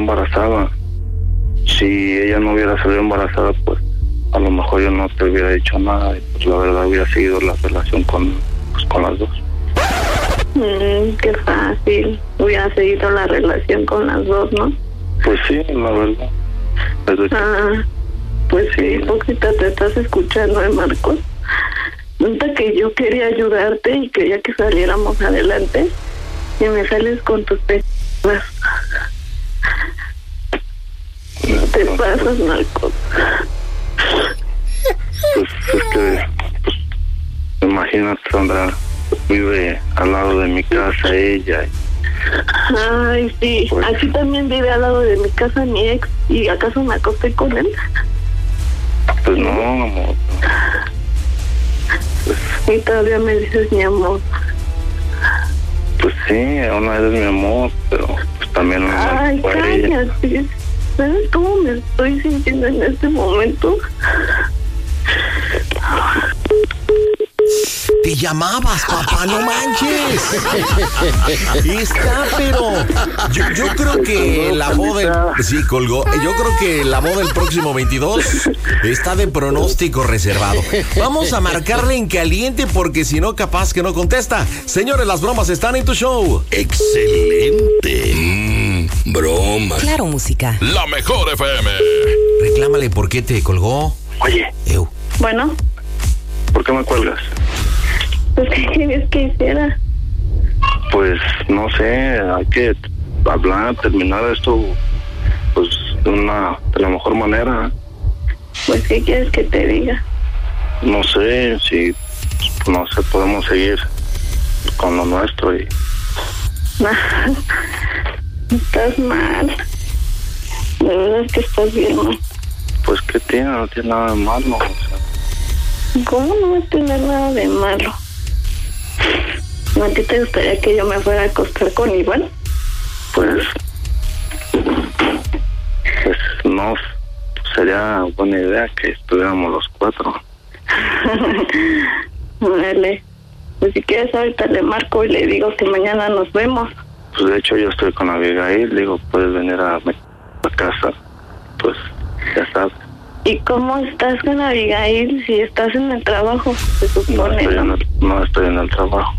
embarazada. Si ella no hubiera salido embarazada, pues a lo mejor yo no te hubiera dicho nada. Y pues la verdad hubiera seguido la relación con las dos. Qué fácil. Hubiera seguido la relación con las dos, ¿no? Pues sí, la verdad. Pues sí, hipócrita, te estás escuchando, Marcos. Nota que yo quería ayudarte y quería que saliéramos adelante y me sales con tus penas. Te pasas, Marcos. Pues es que, imagínate, Sandra, vive al lado de mi casa ella. Ay, sí, pues, aquí también vive al lado de mi casa mi ex. ¿Y acaso me acosté con él? Pues no, amor. Pues, y todavía me dices mi amor. Pues sí, una vez es mi amor, pero pues también ay, cállate. ¿Sabes cómo me estoy sintiendo en este momento? Te llamabas, papá, no manches. Está, pero yo creo que la boda sí colgó. Yo creo que la boda el próximo 22 está de pronóstico reservado. Vamos a marcarle en caliente porque si no, capaz que no contesta. Señores, las bromas están en tu show. Excelente. Broma. Claro, música. La mejor FM. Reclámale por qué te colgó. Oye. Bueno. ¿Por qué me cuelgas? Pues, ¿qué querías que hiciera? Pues, no sé, hay que hablar, terminar esto, pues, de la mejor manera. Pues, ¿qué quieres que te diga? No sé, si, no sé, podemos seguir con lo nuestro y... Estás mal. De verdad que estás bien mal. Pues, ¿qué tiene? No tiene nada de malo, o sea. ¿Cómo no va a tener nada de malo? ¿No a ti te gustaría que yo me fuera a acostar con Iván? Pues no sería buena idea que estuviéramos los cuatro. Vale. Pues si quieres ahorita le marco y le digo que mañana nos vemos. Pues de hecho yo estoy con Abigail, digo, puedes venir a casa, pues ya sabes. ¿Y cómo estás con Abigail si estás en el trabajo? Se supone, no estoy en el trabajo.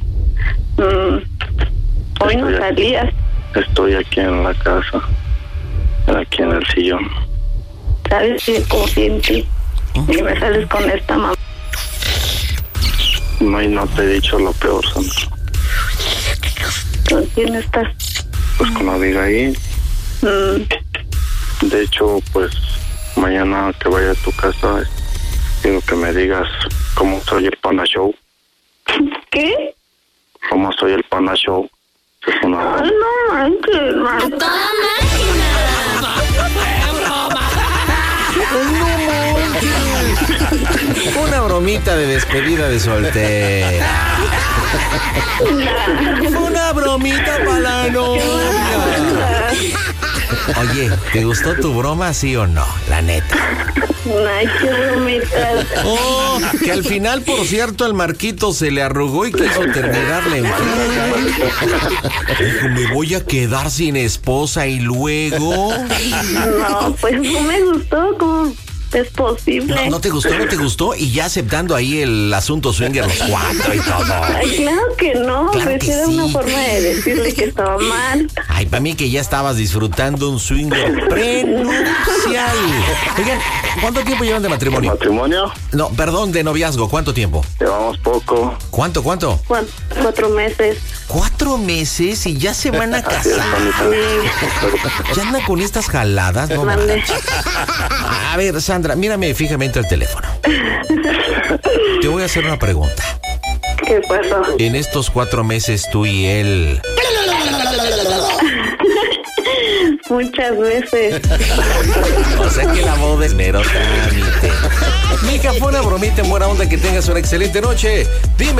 Hoy no salías. Estoy aquí en la casa, aquí en el sillón. ¿Sabes si confío en ti? Y me sales con esta mamá. No, y no te he dicho lo peor, Sandra. ¿Con quién estás? Pues con Abigail. De hecho, pues mañana que vaya a tu casa, quiero que me digas cómo soy el Panda Show. ¿Qué? ¿Cómo soy el Panda Show? Es una... Ay, no manches, man. Una bromita de despedida de soltera. Una bromita para la novia. Oye, ¿te gustó tu broma, sí o no? La neta. Ay, qué bromita. Oh, que al final, por cierto, al Marquito se le arrugó y quiso terminarle en friega. Dijo, me voy a quedar sin esposa y luego... No, pues no me gustó, ¿cómo es posible? ¿No te gustó? Y ya aceptando ahí el asunto swinger, los cuatro y todo. Ay, claro que no, Claro pues que era sí. una forma de decirle que estaba mal. Ay, para mí que ya estabas disfrutando un swinger prenupcial. Oigan, ¿cuánto tiempo llevan de matrimonio? ¿Matrimonio? No, perdón, de noviazgo, ¿cuánto tiempo? Llevamos poco. ¿Cuánto? 4 meses. 4 meses y ya se van a casar. ¿Ya andan con estas jaladas? No, Mande. a ver, Sandra, mírame fijamente al teléfono. Te voy a hacer una pregunta. ¿Qué pasó? En estos 4 meses tú y él... Muchas veces. O sea que la boda es mero trámite. Mija, fue una bromita en buena onda, que tengas una excelente noche. Dime.